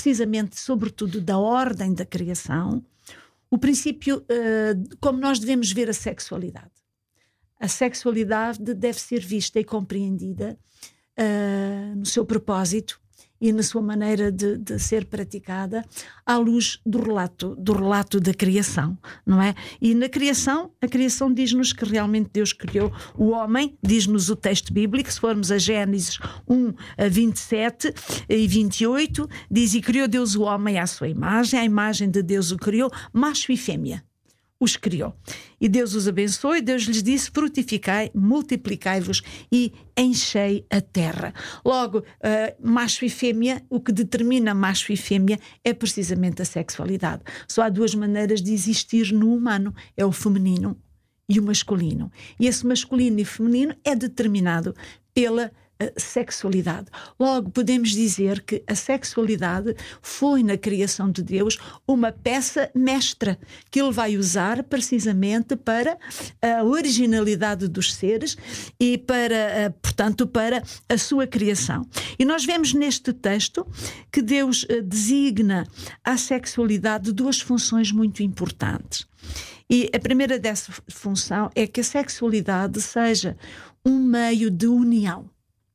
precisamente, sobretudo, da ordem da criação, o princípio, como nós devemos ver a sexualidade. A sexualidade deve ser vista e compreendida no seu propósito e na sua maneira de ser praticada à luz do relato da criação, não é? E na criação, a criação diz-nos que realmente Deus criou o homem, diz-nos o texto bíblico, se formos a Gênesis 1, 27 e 28, diz: e criou Deus o homem à sua imagem, à imagem de Deus o criou, macho e fêmea os criou. E Deus os abençoou e Deus lhes disse: frutificai, multiplicai-vos e enchei a terra. Logo, macho e fêmea, o que determina macho e fêmea é precisamente a sexualidade. Só há duas maneiras de existir no humano: é o feminino e o masculino. E esse masculino e feminino é determinado pela sexualidade. Logo, podemos dizer que a sexualidade foi, na criação de Deus, uma peça mestra que Ele vai usar precisamente para a originalidade dos seres e para, portanto, para a sua criação. E nós vemos neste texto que Deus designa à sexualidade duas funções muito importantes. E a primeira dessa função é que a sexualidade seja um meio de união.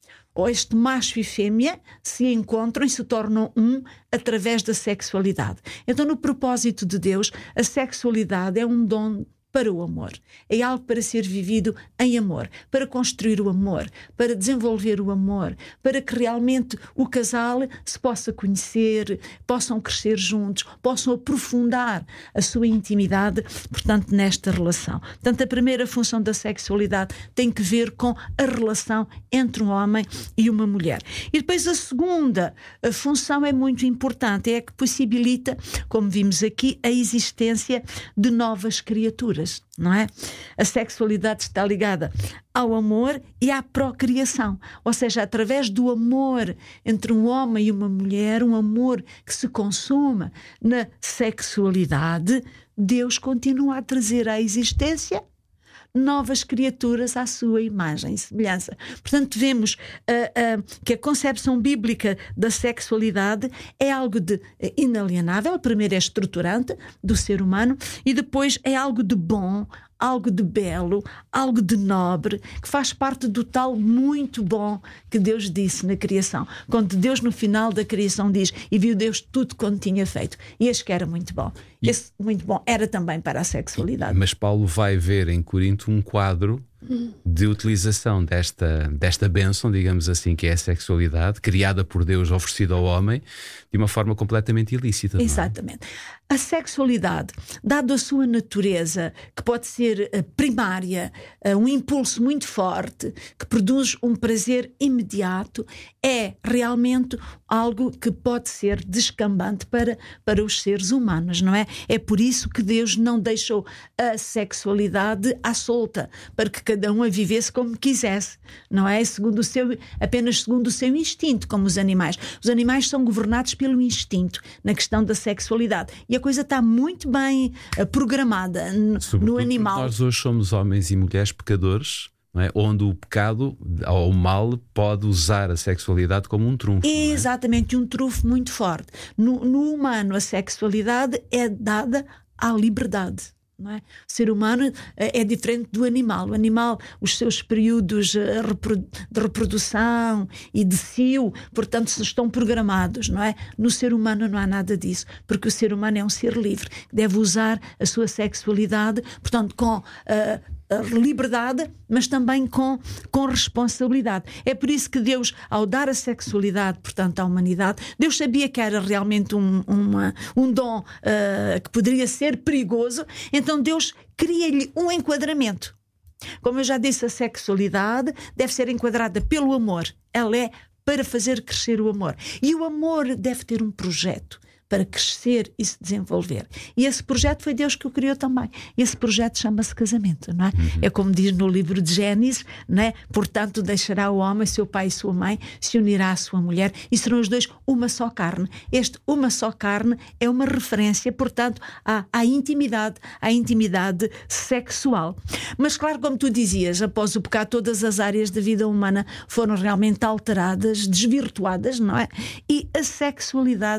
Ou este macho e fêmea se encontram e se tornam um através da sexualidade. Então, no propósito de Deus, a sexualidade é um dom para o amor. É algo para ser vivido em amor, para construir o amor, para desenvolver o amor, para que realmente o casal se possa conhecer, possam crescer juntos, possam aprofundar a sua intimidade, portanto, nesta relação. Portanto, a primeira função da sexualidade tem que ver com a relação entre um homem e uma mulher. E depois a segunda função é muito importante, é a que possibilita, como vimos aqui, a existência de novas criaturas. Não é? A sexualidade está ligada ao amor e à procriação, ou seja, através do amor entre um homem e uma mulher, um amor que se consuma na sexualidade, Deus continua a trazer à existência novas criaturas à sua imagem e semelhança. Portanto, vemos que a concepção bíblica da sexualidade é algo de inalienável. Primeiro é estruturante do ser humano e depois é algo de bom, algo de belo, algo de nobre, que faz parte do tal muito bom que Deus disse na criação. Quando Deus no final da criação diz: e viu Deus tudo quanto tinha feito, e este que era muito bom. Esse muito bom era também para a sexualidade. Mas Paulo vai ver em Corinto um quadro de utilização desta bênção, digamos assim, que é a sexualidade, criada por Deus, oferecida ao homem, de uma forma completamente ilícita. Exatamente. A sexualidade, dado a sua natureza, que pode ser primária, um impulso muito forte, que produz um prazer imediato, é realmente algo que pode ser descambante para os seres humanos, não é? É por isso que Deus não deixou a sexualidade à solta, para que cada um a vivesse como quisesse, não é? Apenas segundo o seu instinto, como os animais. Os animais são governados pelo instinto na questão da sexualidade. E a coisa está muito bem programada no animal. Nós hoje somos homens e mulheres pecadores, não é? Onde o pecado ou o mal pode usar a sexualidade como um trunfo. Exatamente, um trunfo muito forte. No humano, a sexualidade é dada à liberdade. Não é? O ser humano é diferente do animal. O animal, os seus períodos de reprodução e de cio, portanto, estão programados, não é? No ser humano não há nada disso, porque o ser humano é um ser livre, que deve usar a sua sexualidade, portanto, com a liberdade, mas também com responsabilidade. É por isso que Deus, ao dar a sexualidade, portanto, à humanidade, Deus sabia que era realmente um dom que poderia ser perigoso, então Deus cria-lhe um enquadramento. Como eu já disse, a sexualidade deve ser enquadrada pelo amor. Ela é para fazer crescer o amor. E o amor deve ter um projeto para crescer e se desenvolver. E esse projeto foi Deus que o criou também. Esse projeto chama-se casamento, não é? É como diz no livro de Gênesis, não é? Portanto, deixará o homem, seu pai e sua mãe, se unirá à sua mulher e serão os dois uma só carne. Este uma só carne é uma referência, portanto, à intimidade sexual. Mas claro, como tu dizias, após o pecado, todas as áreas da vida humana foram realmente alteradas, desvirtuadas, não é? E a sexualidade